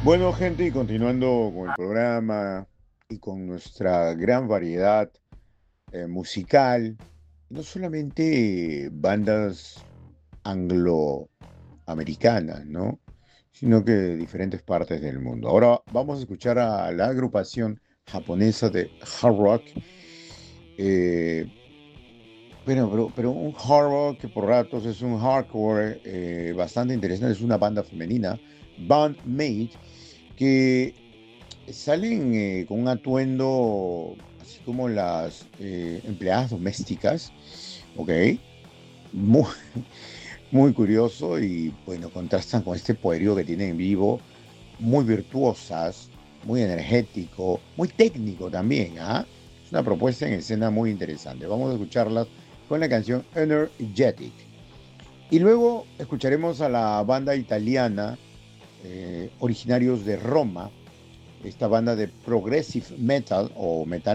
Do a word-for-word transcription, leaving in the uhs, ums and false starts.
Bueno, gente, y continuando con el programa y con nuestra gran variedad eh, musical, no solamente bandas angloamericanas, ¿no? Sino que de diferentes partes del mundo. Ahora vamos a escuchar a la agrupación japonesa de hard rock. eh, bueno, pero, pero un hard rock que por ratos es un hardcore eh, bastante interesante. Es una banda femenina, Band Made, que salen eh, con un atuendo así como las eh, empleadas domésticas, ¿ok? Muy, muy curioso y bueno, contrastan con este poderío que tienen en vivo, muy virtuosas, muy energético, muy técnico también, ¿ah? Es una propuesta en escena muy interesante. Vamos a escucharlas con la canción Energetic. Y luego escucharemos a la banda italiana, eh, originarios de Roma, esta banda de progressive metal o metal